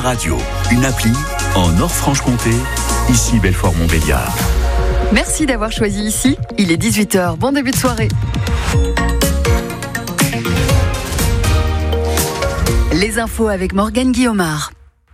Radio, une appli en Nord-Franche-Comté, ici Belfort-Montbéliard. Merci d'avoir choisi ici. Il est 18h. Bon début de soirée. Les infos avec Morgane Guillaumard.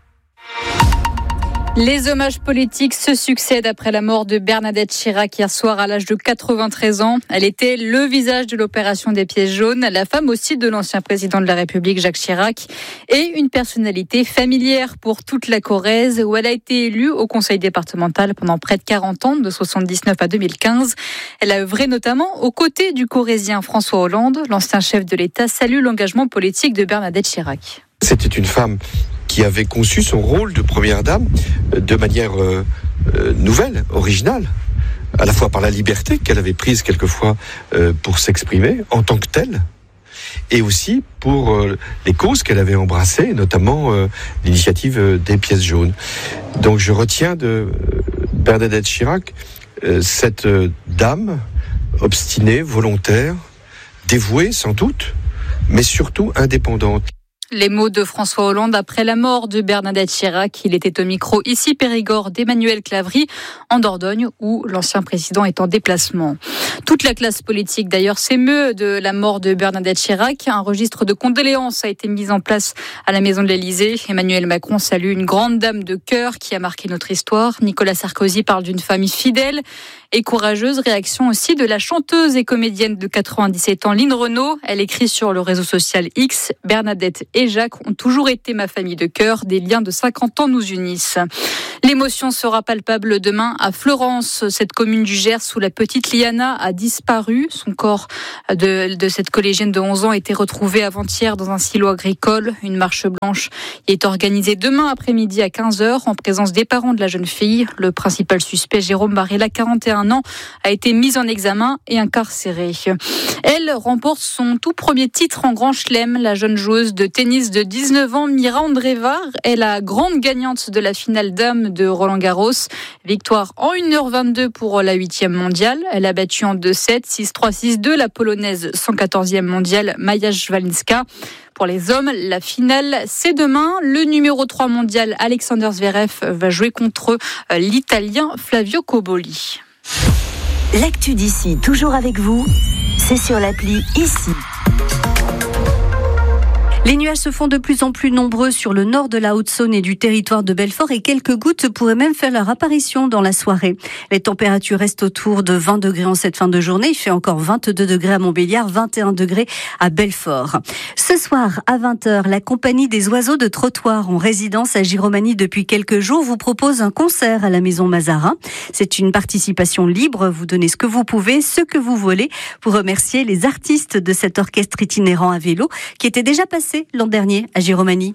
Les hommages politiques se succèdent après la mort de Bernadette Chirac hier soir à l'âge de 93 ans. Elle était le visage de l'opération des pièces jaunes, la femme aussi de l'ancien président de la République Jacques Chirac et une personnalité familière pour toute la Corrèze où elle a été élue au conseil départemental pendant près de 40 ans, de 79 à 2015. Elle a œuvré notamment aux côtés du Corrézien François Hollande. L'ancien chef de l'État salue l'engagement politique de Bernadette Chirac. C'était une femme qui avait conçu son rôle de première dame de manière nouvelle, originale, à la fois par la liberté qu'elle avait prise quelquefois pour s'exprimer en tant que telle, et aussi pour les causes qu'elle avait embrassées, notamment l'initiative des pièces jaunes. Donc je retiens de Bernadette Chirac cette dame obstinée, volontaire, dévouée sans doute, mais surtout indépendante. Les mots de François Hollande après la mort de Bernadette Chirac. Il était au micro ici Périgord d'Emmanuel Clavry en Dordogne où l'ancien président est en déplacement. Toute la classe politique d'ailleurs s'émeut de la mort de Bernadette Chirac. Un registre de condoléances a été mis en place à la Maison de l'Élysée. Emmanuel Macron salue une grande dame de cœur qui a marqué notre histoire. Nicolas Sarkozy parle d'une famille fidèle et courageuse. Réaction aussi de la chanteuse et comédienne de 97 ans, Line Renaud. Elle écrit sur le réseau social X: Bernadette et Jacques ont toujours été ma famille de cœur. Des liens de 50 ans nous unissent. L'émotion sera palpable demain à Fleurance. Cette commune du Gers où la petite Liana a disparu. Son corps de cette collégienne de 11 ans a été retrouvé avant-hier dans un silo agricole. Une marche blanche est organisée demain après-midi à 15h en présence des parents de la jeune fille. Le principal suspect, Jérôme Barella, 41 ans, a été mis en examen et incarcéré. Elle remporte son tout premier titre en Grand Chelem. La jeune joueuse de tennis de 19 ans, Mira Andreeva, est la grande gagnante de la finale dames de Roland-Garros. Victoire en 1h22 pour la 8e mondiale. Elle a battu en 2-7, 6-3, 6-2 la polonaise 114e mondiale Maja Szwalinska. Pour les hommes, la finale, c'est demain. Le numéro 3 mondial Alexander Zverev va jouer contre l'Italien Flavio Cobolli. L'actu d'ici, toujours avec vous, c'est sur l'appli Ici. Les nuages se font de plus en plus nombreux sur le nord de la Haute-Saône et du territoire de Belfort et quelques gouttes pourraient même faire leur apparition dans la soirée. Les températures restent autour de 20 degrés en cette fin de journée. Il fait encore 22 degrés à Montbéliard, 21 degrés à Belfort. Ce soir, à 20h, la compagnie des oiseaux de trottoir en résidence à Giromagny depuis quelques jours vous propose un concert à la Maison Mazarin. C'est une participation libre. Vous donnez ce que vous pouvez, ce que vous voulez pour remercier les artistes de cet orchestre itinérant à vélo qui était déjà passé l'an dernier à Giromagny.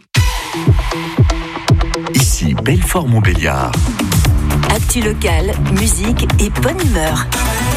Ici Belfort-Montbéliard. Actu locale, musique et bonne humeur.